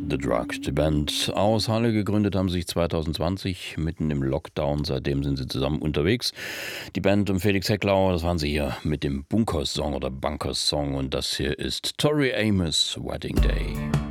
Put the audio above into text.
The Drugs. Die Band aus Halle, gegründet haben sie sich 2020, mitten im Lockdown. Seitdem sind sie zusammen unterwegs. Die Band um Felix Hecklauer, das waren sie hier mit dem Bunkers-Song oder Bunkers-Song. Und das hier ist Tori Amos' Wedding Day.